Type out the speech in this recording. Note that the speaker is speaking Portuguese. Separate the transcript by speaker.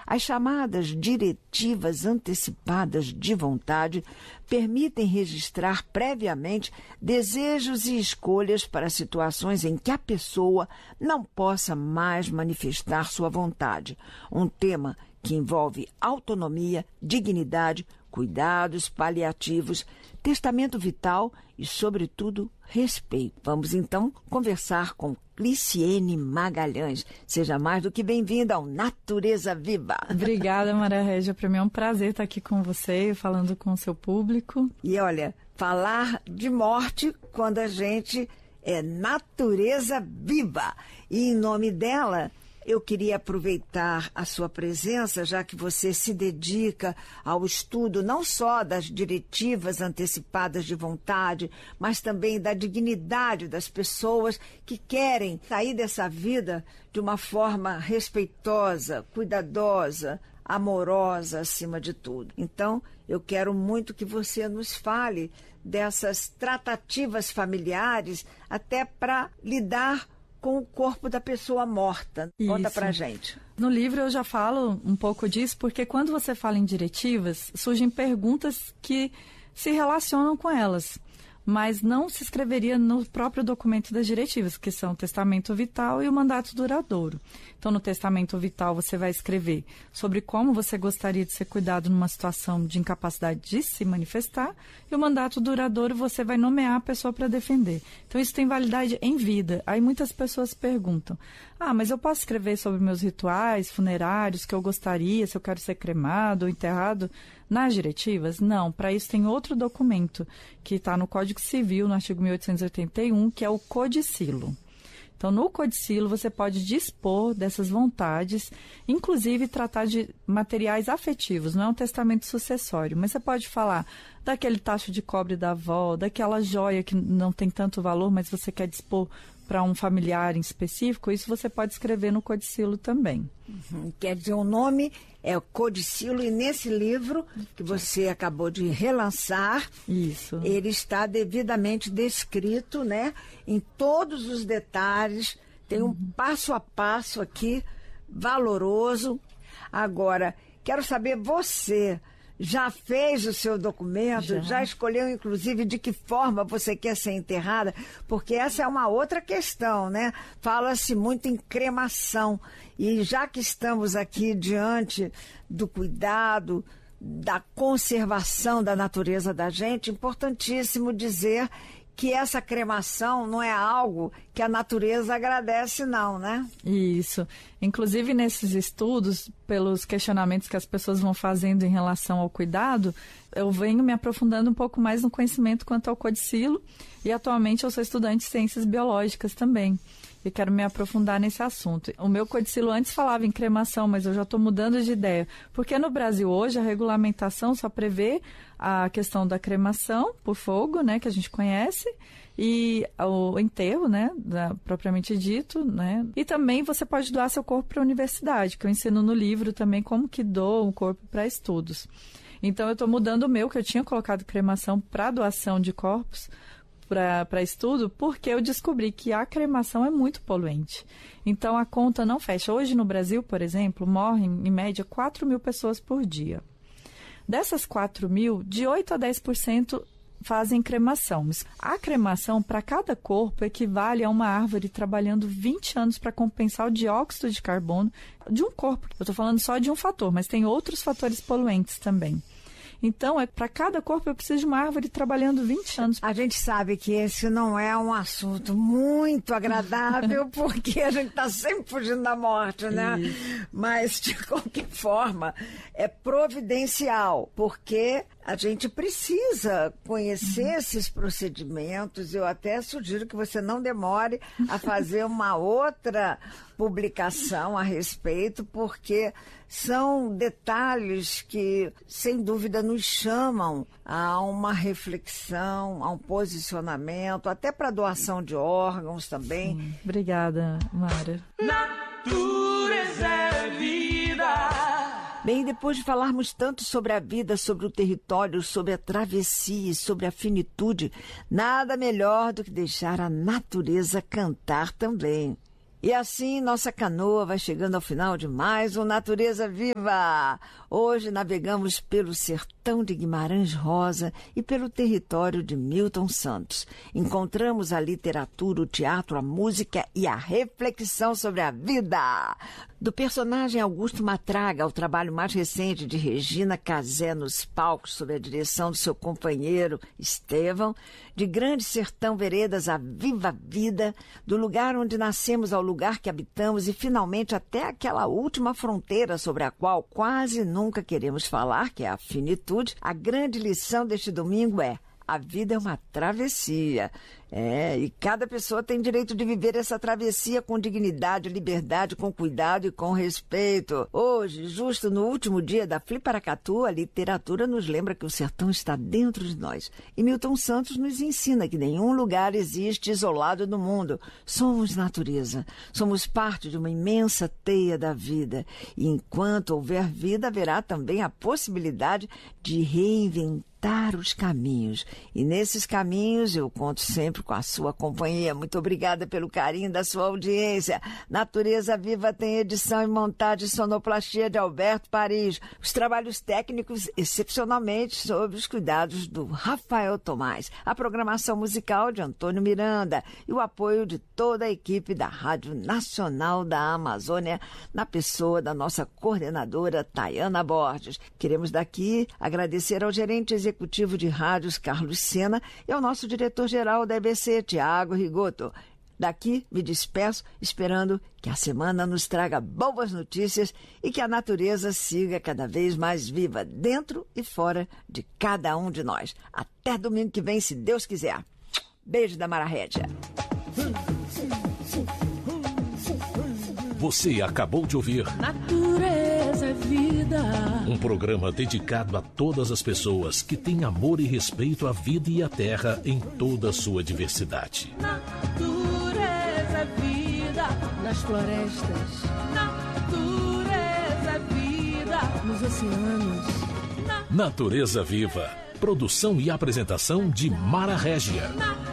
Speaker 1: As chamadas diretivas antecipadas de vontade permitem registrar previamente desejos e escolhas para situações em que a pessoa não possa mais manifestar sua vontade. Um tema que envolve autonomia, dignidade, cuidados paliativos, testamento vital e, sobretudo, respeito. Vamos, então, conversar com Cliciene Magalhães. Seja mais do que bem-vinda ao Natureza Viva.
Speaker 2: Obrigada, Maria Régia. Para mim é um prazer estar aqui com você, falando com o seu público.
Speaker 1: E olha, falar de morte quando a gente é natureza viva. E em nome dela, eu queria aproveitar a sua presença, já que você se dedica ao estudo não só das diretivas antecipadas de vontade, mas também da dignidade das pessoas que querem sair dessa vida de uma forma respeitosa, cuidadosa, amorosa acima de tudo. Então, eu quero muito que você nos fale dessas tratativas familiares até para lidar com o corpo da pessoa morta.
Speaker 2: Isso.
Speaker 1: Conta pra gente.
Speaker 2: No livro eu já falo um pouco disso, porque quando você fala em diretivas, surgem perguntas que se relacionam com elas, mas não se escreveria no próprio documento das diretivas, que são o testamento vital e o mandato duradouro. Então, no testamento vital, você vai escrever sobre como você gostaria de ser cuidado numa situação de incapacidade de se manifestar, e o mandato duradouro você vai nomear a pessoa para defender. Então, isso tem validade em vida. Aí muitas pessoas perguntam, mas eu posso escrever sobre meus rituais funerários, que eu gostaria, se eu quero ser cremado ou enterrado, nas diretivas? Não, para isso tem outro documento que está no Código Civil, no artigo 1881, que é o codicilo. Então, no codicilo, você pode dispor dessas vontades, inclusive tratar de materiais afetivos, não é um testamento sucessório, mas você pode falar daquele tacho de cobre da avó, daquela joia que não tem tanto valor, mas você quer dispor para um familiar em específico, isso você pode escrever no codicilo também.
Speaker 1: Quer dizer, o nome é o Codicilo, e nesse livro que você acabou de relançar,
Speaker 2: isso,
Speaker 1: ele está devidamente descrito, né, em todos os detalhes, tem um passo a passo aqui, valoroso. Agora, quero saber, você já fez o seu documento? Já escolheu, inclusive, de que forma você quer ser enterrada? Porque essa é uma outra questão, né? Fala-se muito em cremação. E já que estamos aqui diante do cuidado, da conservação da natureza da gente, importantíssimo dizer que essa cremação não é algo que a natureza agradece, não, né?
Speaker 2: Isso. Inclusive, nesses estudos, pelos questionamentos que as pessoas vão fazendo em relação ao cuidado, eu venho me aprofundando um pouco mais no conhecimento quanto ao codicilo, e atualmente eu sou estudante de ciências biológicas também. E quero me aprofundar nesse assunto. O meu codicilo antes falava em cremação, mas eu já estou mudando de ideia. Porque no Brasil hoje a regulamentação só prevê a questão da cremação por fogo, né, que a gente conhece, e o enterro, né, propriamente dito, né. E também você pode doar seu corpo para a universidade, que eu ensino no livro também como que doa o corpo para estudos. Então eu estou mudando o meu, que eu tinha colocado cremação para doação de corpos, para estudo, porque eu descobri que a cremação é muito poluente. Então, a conta não fecha. Hoje, no Brasil, por exemplo, morrem, em média, 4.000 pessoas por dia. Dessas 4.000, de 8% a 10% fazem cremação. A cremação, para cada corpo, equivale a uma árvore trabalhando 20 anos para compensar o dióxido de carbono de um corpo. Eu estou falando só de um fator, mas tem outros fatores poluentes também. Então, para cada corpo eu preciso de uma árvore trabalhando 20 anos.
Speaker 1: A gente sabe que esse não é um assunto muito agradável, porque a gente está sempre fugindo da morte, né?
Speaker 2: Isso.
Speaker 1: Mas, de qualquer forma, é providencial, porque a gente precisa conhecer esses procedimentos. Eu até sugiro que você não demore a fazer uma outra publicação a respeito, porque são detalhes que, sem dúvida, nos chamam a uma reflexão, a um posicionamento, até para doação de órgãos também.
Speaker 2: Sim. Obrigada, Mara.
Speaker 3: Natureza é vida.
Speaker 1: Bem, depois de falarmos tanto sobre a vida, sobre o território, sobre a travessia e sobre a finitude, nada melhor do que deixar a natureza cantar também. E assim, nossa canoa vai chegando ao final de mais um Natureza Viva. Hoje navegamos pelo sertão de Guimarães Rosa e pelo território de Milton Santos. Encontramos a literatura, o teatro, a música e a reflexão sobre a vida. Do personagem Augusto Matraga ao trabalho mais recente de Regina Casé nos palcos, sob a direção do seu companheiro Estevão, de Grande Sertão Veredas à Viva Vida, do lugar onde nascemos ao lugar que habitamos e, finalmente, até aquela última fronteira sobre a qual quase nunca queremos falar, que é a finitude, a grande lição deste domingo é: a vida é uma travessia. E cada pessoa tem direito de viver essa travessia com dignidade, liberdade, com cuidado e com respeito. Hoje, justo no último dia da Fliparacatu, a literatura nos lembra que o sertão está dentro de nós. E Milton Santos nos ensina que nenhum lugar existe isolado no mundo. Somos natureza. Somos parte de uma imensa teia da vida. E enquanto houver vida, haverá também a possibilidade de reinventar os caminhos. E nesses caminhos eu conto sempre com a sua companhia. Muito obrigada pelo carinho da sua audiência. Natureza Viva tem edição e montagem e sonoplastia de Alberto Paris. Os trabalhos técnicos, excepcionalmente, sob os cuidados do Rafael Tomás. A programação musical de Antônio Miranda e o apoio de toda a equipe da Rádio Nacional da Amazônia, na pessoa da nossa coordenadora Tayana Borges. Queremos daqui agradecer ao gerente executivo de rádios, Carlos Sena, e ao nosso diretor-geral da EBC, Tiago Rigoto. Daqui me despeço, esperando que a semana nos traga boas notícias e que a natureza siga cada vez mais viva, dentro e fora de cada um de nós. Até domingo que vem, se Deus quiser. Beijo da Mara Rédia.
Speaker 4: Você acabou de ouvir
Speaker 3: Natureza Vida.
Speaker 4: Um programa dedicado a todas as pessoas que têm amor e respeito à vida e à terra em toda a sua diversidade.
Speaker 3: Natureza Vida.
Speaker 5: Nas florestas.
Speaker 3: Natureza Vida.
Speaker 5: Nos oceanos.
Speaker 4: Natureza Viva. Produção e apresentação de Mara Régia.